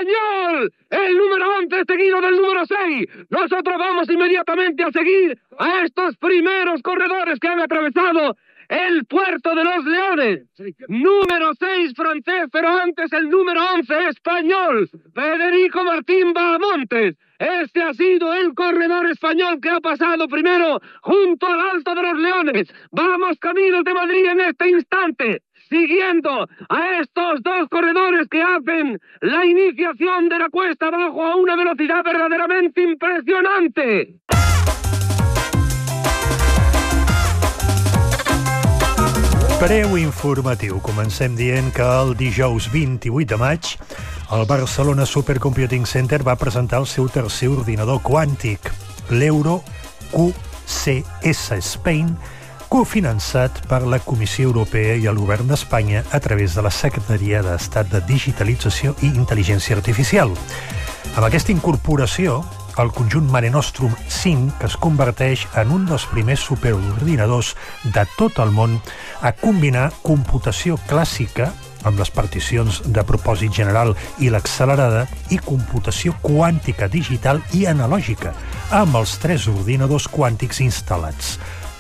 español. El número 11 seguido del número 6. Nosotros vamos inmediatamente a seguir a estos primeros corredores que han atravesado el puerto de los Leones. Número 6 francés, pero antes el número 11 español, Federico Martín Bahamontes. Este ha sido el corredor español que ha pasado primero junto al Alto de los Leones. Vamos camino de Madrid en este instante, siguiendo a estos dos corredores que hacen la iniciación de la cuesta abajo a una velocidad verdaderamente impresionante. Breu informatiu. Comencem dient que el dijous 28 de maig el Barcelona Supercomputing Center va presentar el seu tercer ordinador quàntic, l'Euro QCS Spain, cofinançat per la Comissió Europea i el Govern d'Espanya a través de la Secretaria d'Estat de Digitalització i Intel·ligència Artificial. Amb aquesta incorporació, el conjunt Mare Nostrum 5, que es converteix en un dels primers superordinadors de tot el món a combinar computació clàssica amb les particions de propòsit general i l'accelerada i computació quàntica digital i analògica amb els 3 ordinadors quàntics instal·lats.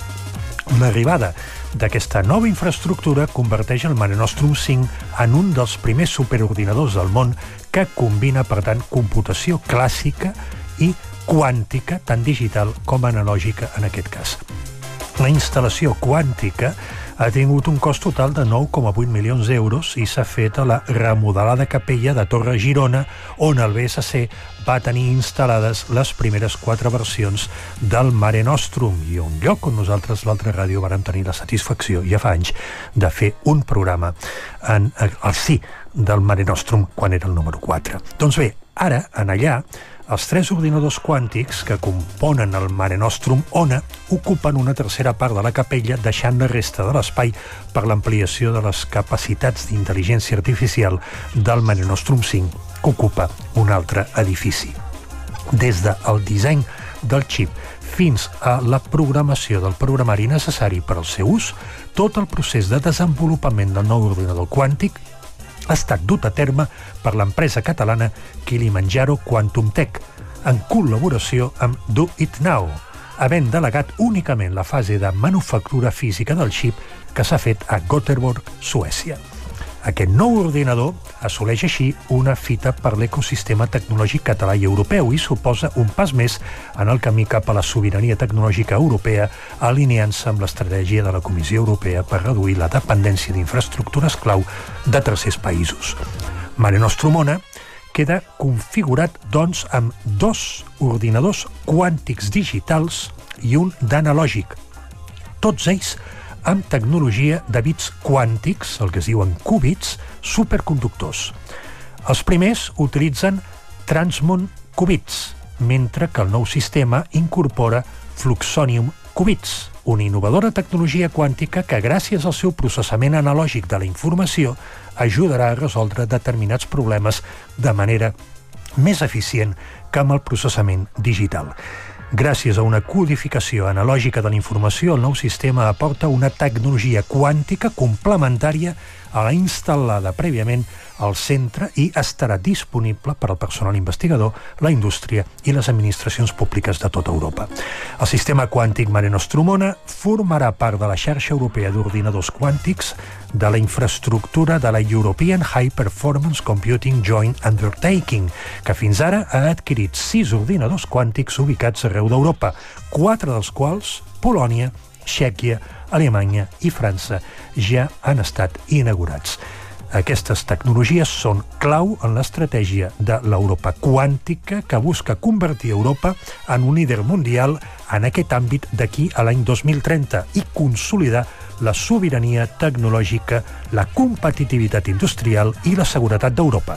L'arribada d'aquesta nova infraestructura converteix el Mare Nostrum 5 en un dels primers superordinadors del món que combina, per tant, computació clàssica i quàntica, tant digital com analògica en aquest cas. La instal·lació quàntica ha tingut un cost total de 9,8 milions d'euros i s'ha fet a la remodelada capella de Torre Girona, on el BSC va tenir instal·lades les primeres 4 versions del Mare Nostrum, i un lloc on nosaltres, l'altra ràdio, vàrem tenir la satisfacció, ja fa anys, de fer un programa al sí del Mare Nostrum quan era el número 4. Doncs bé, ara, en allà, els 3 ordinadors quàntics que componen el Mare Nostrum Ona ocupen una tercera part de la capella, deixant la resta de l'espai per l'ampliació de les capacitats d'intel·ligència artificial del Mare Nostrum 5, que ocupa un altre edifici. Des del disseny del xip fins a la programació del programari necessari per al seu ús, tot el procés de desenvolupament del nou ordinador quàntic ha estat dut a terme per l'empresa catalana Kilimanjaro Quantum Tech, en col·laboració amb Do It Now, havent delegat únicament la fase de manufactura física del xip que s'ha fet a Gothenburg, Suècia. Aquest nou ordinador assoleix així una fita per l'ecosistema tecnològic català i europeu i suposa un pas més en el camí cap a la sobirania tecnològica europea, alineant-se amb l'estratègia de la Comissió Europea per reduir la dependència d'infraestructures clau de tercers països. Mare Nostrum Ona queda configurat, doncs, amb 2 ordinadors quàntics digitals i un d'analògic, tots ells amb tecnologia de bits quàntics, el que es diuen qubits, superconductors. Els primers utilitzen Transmon qubits, mentre que el nou sistema incorpora Fluxonium qubits, una innovadora tecnologia quàntica que, gràcies al seu processament analògic de la informació, ajudarà a resoldre determinats problemes de manera més eficient que amb el processament digital. Gràcies a una codificació analògica de la informació, el nou sistema aporta una tecnologia quàntica complementària a la instal·lada prèviament al centre i estarà disponible per al personal investigador, la indústria i les administracions públiques de tota Europa. El sistema quàntic Mare Nostrum Ona formarà part de la xarxa europea d'ordinadors quàntics de la infraestructura de la European High Performance Computing Joint Undertaking, que fins ara ha adquirit 6 ordinadors quàntics ubicats arreu d'Europa, 4 dels quals Polònia, Txèquia, Alemanya i França ja han estat inaugurats. Aquestes tecnologies són clau en l'estratègia de l'Europa quàntica que busca convertir Europa en un líder mundial en aquest àmbit d'aquí a l'any 2030 i consolidar la sobirania tecnològica, la competitivitat industrial i la seguretat d'Europa.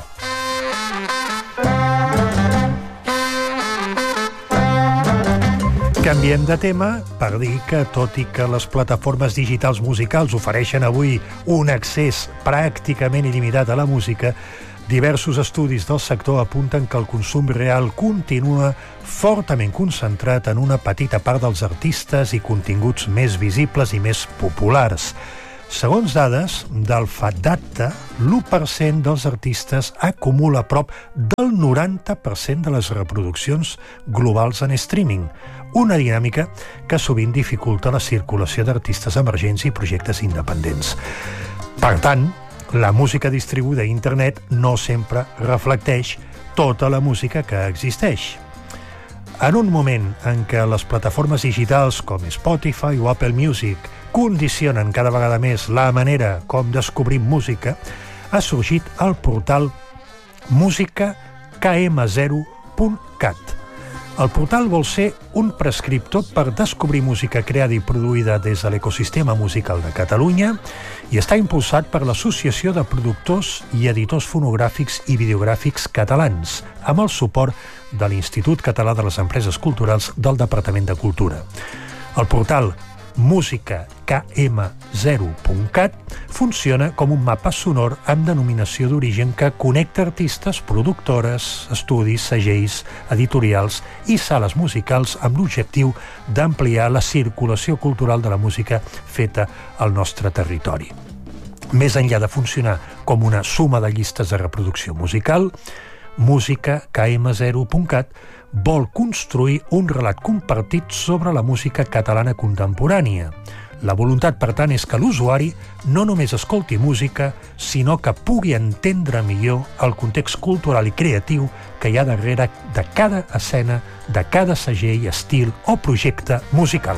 Canviem de tema per dir que, tot i que les plataformes digitals musicals ofereixen avui un accés pràcticament il·limitat a la música, diversos estudis del sector apunten que el consum real continua fortament concentrat en una petita part dels artistes i continguts més visibles i més populars. Segons dades del FADATA, l'1% dels artistes acumula prop del 90% de les reproduccions globals en streaming, una dinàmica que sovint dificulta la circulació d'artistes emergents i projectes independents. Per tant, la música distribuïda a internet no sempre reflecteix tota la música que existeix. En un moment en què les plataformes digitals com Spotify o Apple Music condicionen cada vegada més la manera com descobrim música, ha sorgit el portal musicakm0.cat. El portal vol ser un prescriptor per descobrir música creada i produïda des de l'ecosistema musical de Catalunya i està impulsat per l'Associació de Productors i Editors Fonogràfics i Videogràfics Catalans, amb el suport de l'Institut Català de les Empreses Culturals del Departament de Cultura. El portal musicakm0.cat funciona com un mapa sonor amb denominació d'origen que connecta artistes, productores, estudis, segells, editorials i sales musicals amb l'objectiu d'ampliar la circulació cultural de la música feta al nostre territori. Més enllà de funcionar com una suma de llistes de reproducció musical, musicakm0.cat vol construir un relat compartit sobre la música catalana contemporània. La voluntat, per tant, és que l'usuari no només escolti música, sinó que pugui entendre millor el context cultural i creatiu que hi ha darrere de cada escena, de cada segell, estil o projecte musical.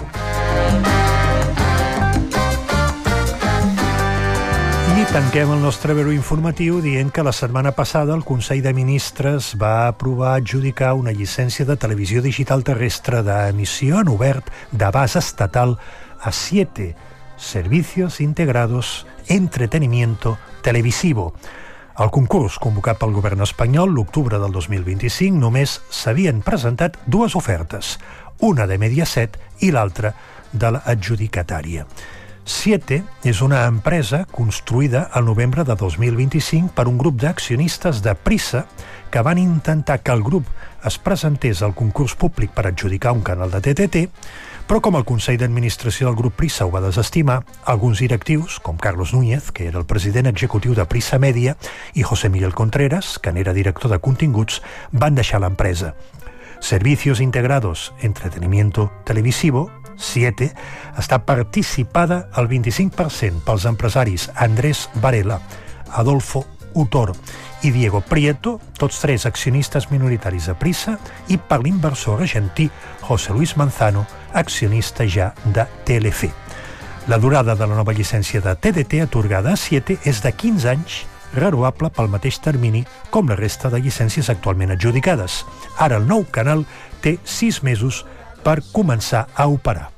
I tanquem el nostre breu informatiu dient que la setmana passada el Consell de Ministres va aprovar adjudicar una llicència de televisió digital terrestre d'emissió en obert d'abast estatal a 7 Servicios Integrados Entretenimiento Televisivo. Al concurs convocat pel govern espanyol l'octubre del 2025 només s'havien presentat 2 ofertes, una de Mediaset i l'altra de l'adjudicatària. 7 és una empresa construïda al novembre de 2025 per un grup d'accionistes de Prisa que van intentar que el grup es presentés al concurs públic per adjudicar un canal de TTT, però com el Consell d'Administració del grup Prisa ho va desestimar, alguns directius, com Carlos Núñez, que era el president executiu de Prisa Media, i José Miguel Contreras, que n'era director de continguts, van deixar l'empresa. Servicios Integrados Entretenimiento Televisivo, 7, està participada al 25% pels empresaris Andrés Varela, Adolfo Utor i Diego Prieto, tots 3 accionistes minoritaris de Prisa, i per l'inversor argentí José Luis Manzano, accionista ja de Telefe. La durada de la nova llicència de TDT atorgada a 7 és de 15 anys, renovable pel mateix termini com la resta de llicències actualment adjudicades. Ara el nou canal té 6 mesos per començar a operar.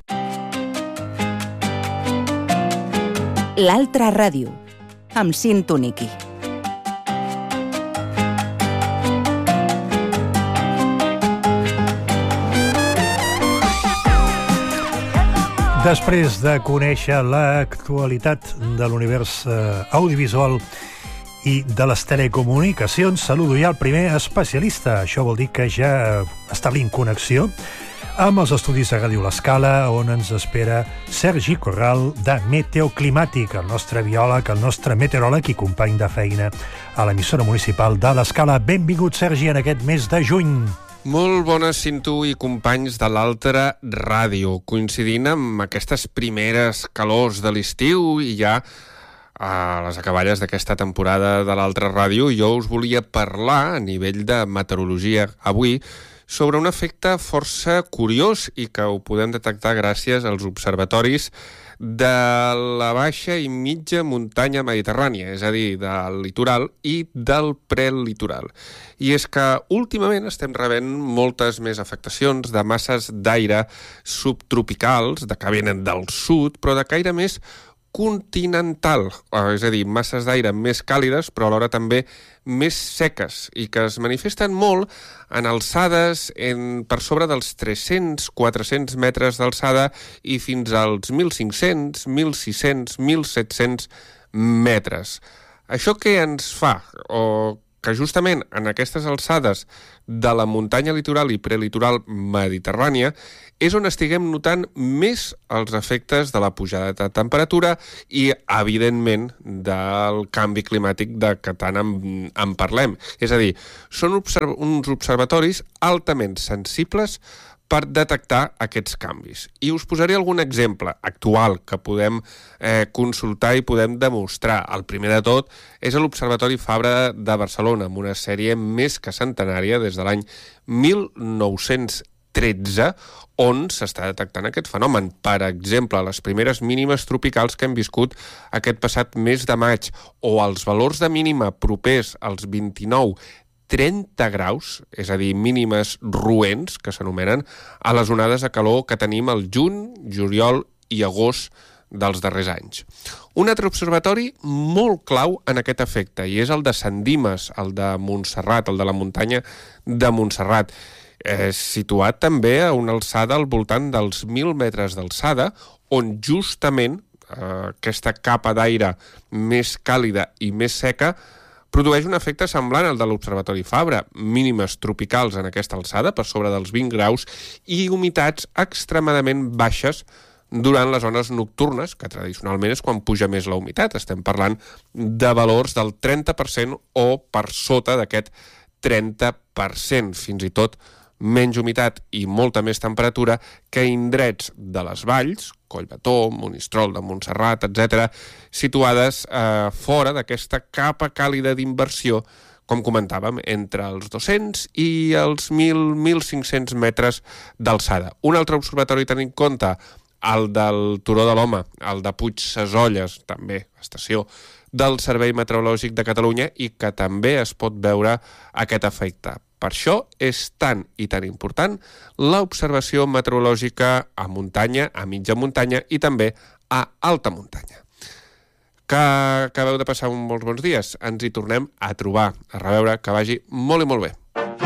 L'altra ràdio, amb Cinto Niqui. Després de conèixer l'actualitat de l'univers audiovisual i de les telecomunicacions, saludo ja el primer especialista. Això vol dir que ja establim connexió amb els estudis de Ràdio L'Escala, on ens espera Sergi Corral, de Meteoclimàtic, el nostre biòleg, el nostre meteoròleg i company de feina a l'emissora municipal de L'Escala. Benvingut, Sergi, en aquest mes de juny. Molt bones, Cinto i companys de l'Altra Ràdio. Coincidint amb aquestes primeres calors de l'estiu i ja a les acaballes d'aquesta temporada de l'Altra Ràdio, jo us volia parlar a nivell de meteorologia avui sobre un efecte força curiós i que ho podem detectar gràcies als observatoris de la baixa i mitja muntanya mediterrània, és a dir, del litoral i del prelitoral. I és que últimament estem rebent moltes més afectacions de masses d'aire subtropicals, que venen del sud, però de caire més continental, és a dir, masses d'aire més càlides, però alhora també més seques, i que es manifesten molt en alçades per sobre dels 300-400 metres d'alçada i fins als 1.500, 1.600, 1.700 metres. Això què ens fa? O que justament en aquestes alçades de la muntanya litoral i prelitoral mediterrània és on estiguem notant més els efectes de la pujada de temperatura i, evidentment, del canvi climàtic de què tant en parlem. És a dir, són uns observatoris altament sensibles per detectar aquests canvis. I us posaré algun exemple actual que podem consultar i podem demostrar. El primer de tot és l'Observatori Fabra de Barcelona, amb una sèrie més que centenària des de l'any 1913, on s'està detectant aquest fenomen. Per exemple, les primeres mínimes tropicals que hem viscut aquest passat mes de maig, o els valors de mínima propers als 29-30 graus, és a dir, mínimes roents, que s'anomenen, a les onades de calor que tenim al juny, juliol i agost dels darrers anys. Un altre observatori molt clau en aquest efecte, i és el de Sant Dimes, el de Montserrat, el de la muntanya de Montserrat, situat també a una alçada al voltant dels 1.000 metres d'alçada, on justament aquesta capa d'aire més càlida i més seca produeix un efecte semblant al de l'Observatori Fabra, mínimes tropicals en aquesta alçada, per sobre dels 20 graus, i humitats extremadament baixes durant les zones nocturnes, que tradicionalment és quan puja més la humitat. Estem parlant de valors del 30% o per sota d'aquest 30%, fins i tot menys humitat i molta més temperatura que indrets de les valls, Collbató, Monistrol de Montserrat, etc., situades fora d'aquesta capa càlida d'inversió, com comentàvem, entre els 200 i els 1.000-1.500 metres d'alçada. Un altre observatori a tenir en compte, el del Turó de l'Home, el de Puigsesolles, també estació del Servei Meteorològic de Catalunya, i que també es pot veure aquest efecte. Per això és tan i tan important l'observació meteorològica a muntanya, a mitja muntanya i també a alta muntanya. Que acabeu de passar uns molts bons dies. Ens hi tornem a trobar, a reveure, que vagi molt i molt bé.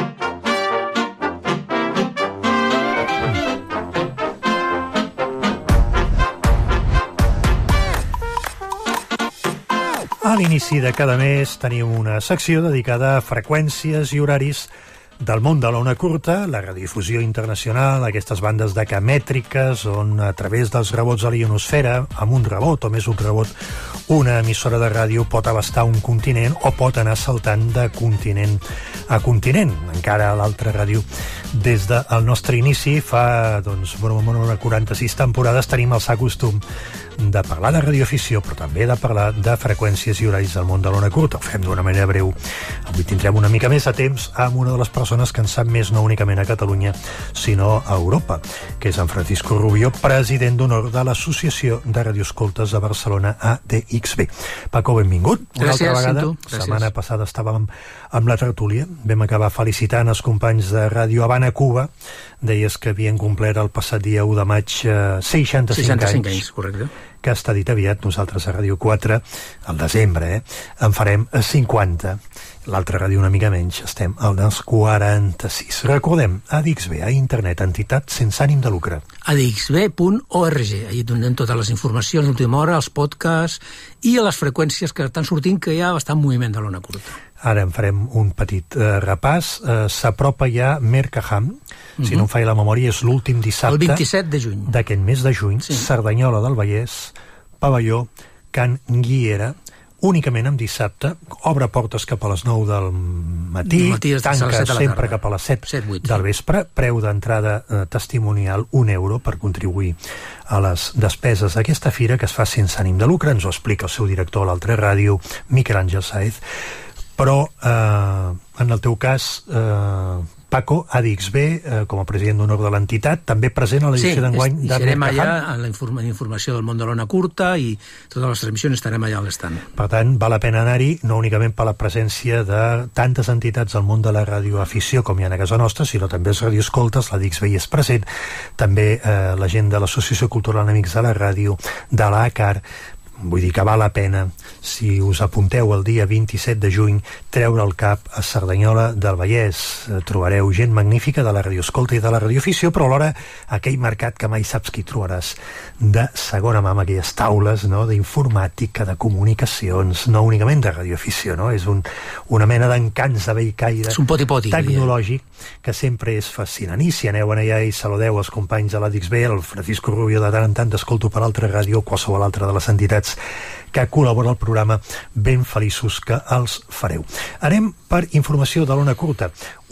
A l'inici de cada mes tenim una secció dedicada a freqüències i horaris del món de l'ona curta, la radiodifusió internacional, aquestes bandes decamètriques on a través dels rebots a la ionosfera, amb un rebot o més un rebot, una emissora de ràdio pot abastar un continent o pot anar saltant de continent a continent. Encara a l'altra ràdio, des del nostre inici, fa 46 temporades, tenim el sa costum de parlar de radioafició, però també de parlar de freqüències i horaris del món de l'ona curta. Ho fem d'una manera breu. Avui tindrem una mica més de temps amb una de les persones que en sap més no únicament a Catalunya, sinó a Europa, que és en Francisco Rubio, president d'honor de l'Associació de Radioescoltes de Barcelona, ADXB. Paco, benvingut. Una altra vegada. Setmana passada estàvem amb la tertúlia. Vam acabar felicitant els companys de Ràdio Habana, Cuba. Deies que havien complert el passat dia 1 de maig 65 anys, correcte. Que està dit aviat. Nosaltres a Ràdio 4, al desembre, en farem 50. L'altra ràdio una mica menys, estem al dels 46. Recordem, ADXB, a internet, entitat sense ànim de lucre. ADXB.org, allà donem totes les informacions d'última hora, els podcasts i les freqüències que estan sortint, que hi ha bastant moviment de l'ona curta. Ara en farem un petit repàs. S'apropa ja Mercaham, si no em falla la memòria, és l'últim dissabte. El 27 de juny. D'aquest mes de juny, sí. Cerdanyola del Vallès, Pavelló, Can Guiera, únicament en dissabte, obre portes cap a les 9 del matí, tanca sempre cap a les 7 del vespre, preu d'entrada testimonial €1 per contribuir a les despeses d'aquesta fira, que es fa sense ànim de lucre. Ens ho explica el seu director a l'altra ràdio, Miquel Àngel Sáez. Però en el teu cas, Paco, ADXB, com a president d'honor de l'entitat, també present a l'edició d'enguany de Mercaham. Sí, serem allà en la informació del món de l'ona curta i totes les transmissions estarem allà a l'estand. Per tant, val la pena anar-hi, no únicament per la presència de tantes entitats al món de la radioafició com hi ha a casa nostra, sinó també els radioescoltes, l'ADXB hi és present, també la gent de l'Associació Cultural Amics de la Ràdio, de l'ACAR, Vull dir que val la pena, si us apunteu el dia 27 de juny, treure el cap a Cerdanyola del Vallès. Trobareu gent magnífica de la radioescolta i de la radioafició, però alhora aquell mercat que mai saps qui trobaràs de segona mà, amb aquelles taules, no?, d'informàtica, de comunicacions, no únicament de radioafició, no? És una mena d'encants de vell caire tecnològic que sempre és fascinant. I si aneu allà i saludeu els companys de l'ADXB, el Francisco Rubio de tant en tant t'escolto per altra ràdio, qualsevol altra de les entitats que col·labora al programa, ben feliços que els fareu. Anem per informació de l'Ona Curta.